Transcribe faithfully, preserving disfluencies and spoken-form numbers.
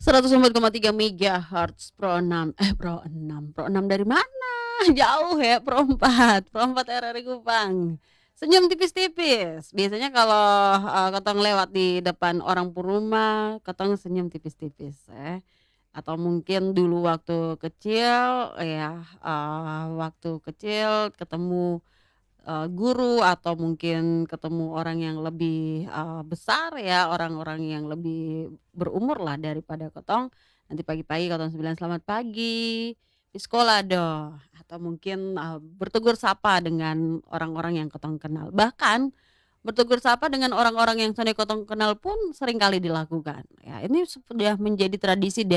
seratus empat koma tiga megahertz Pro enam, eh Pro enam Pro enam dari mana? Jauh ya, Pro empat Pro empat R R I Kupang. Senyum tipis-tipis, biasanya kalau, eee, katong lewat di depan orang pu rumah, katong senyum tipis-tipis eh, atau mungkin dulu waktu kecil ya, eee, waktu kecil ketemu, eee, guru atau mungkin ketemu orang yang lebih, eee, besar ya, orang-orang yang lebih berumurlah daripada katong, nanti pagi-pagi katong su bilang, "Selamat pagi, di sekolah doh," atau mungkin, eee, bertegur sapa dengan orang-orang yang katong kenal. Bahkan bertegur sapa dengan orang-orang yang sane kotong kenal pun seringkali dilakukan. Ya ini sudah menjadi tradisi